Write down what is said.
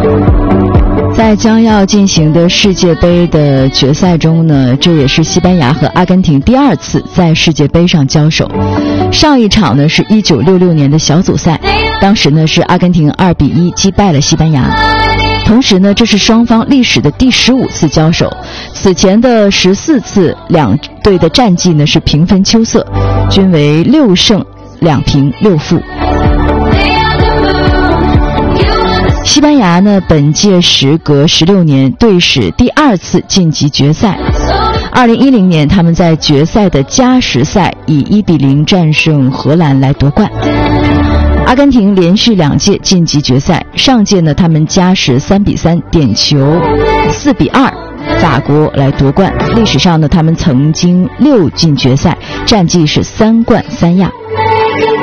在将要进行的世界杯的决赛中呢，这也是西班牙和阿根廷第2次在世界杯上交手。上一场呢是1966年的小组赛，当时呢是阿根廷2-1击败了西班牙。同时呢，这是双方历史的第15次交手，此前的14次两队的战绩呢是平分秋色，均为6胜2平6负。西班牙呢，本届时隔16年队史第2次晋级决赛。2010年，他们在决赛的加时赛以1-0战胜荷兰来夺冠。阿根廷连续2届晋级决赛，上届呢，他们加时3-3点球4-2法国来夺冠。历史上呢，他们曾经6进决赛，战绩是3冠3亚。